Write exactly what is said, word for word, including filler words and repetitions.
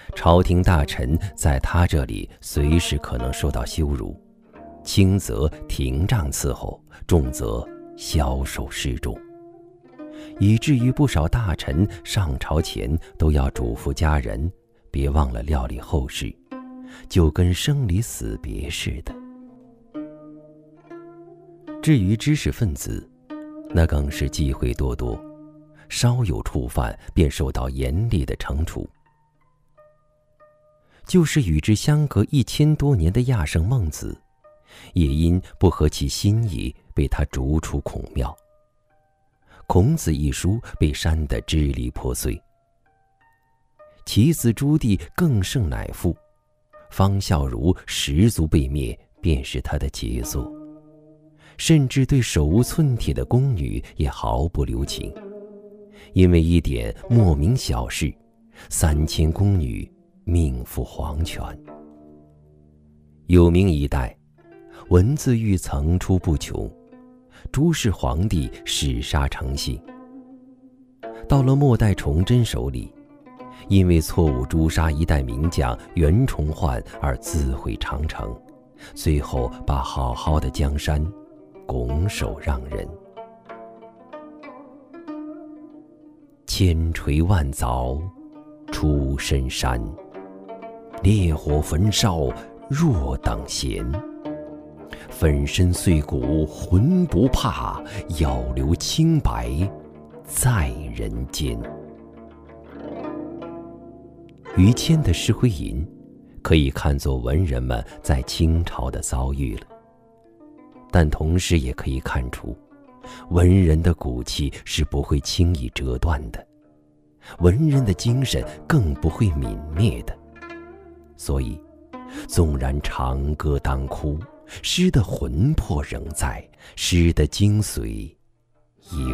朝廷大臣在他这里随时可能受到羞辱，轻则廷杖伺候，重则枭首示众，以至于不少大臣上朝前都要嘱咐家人别忘了料理后事，就跟生离死别似的。至于知识分子，那更是忌讳多多，稍有触犯便受到严厉的惩处。就是与之相隔一千多年的亚圣孟子，也因不合其心意被他逐出孔庙。孔子一书被删得支离破碎。其子朱棣更胜乃父，方孝孺十族被灭便是他的杰作，甚至对手无寸铁的宫女也毫不留情，因为一点莫名小事，三千宫女命赴黄泉。有名一代，文字狱层出不穷，诸氏皇帝弑杀成性。到了末代崇祯手里，因为错误诛杀一代名将袁崇焕而自毁长城，最后把好好的江山拱手让人。千锤万凿出深山，烈火焚烧若等闲。粉身碎骨浑不怕，要留清白在人间。于谦的诗徽吟可以看作文人们在清朝的遭遇了，但同时也可以看出，文人的骨气是不会轻易折断的，文人的精神更不会泯灭的。所以纵然长歌当哭，诗的魂魄仍在，诗的精髓有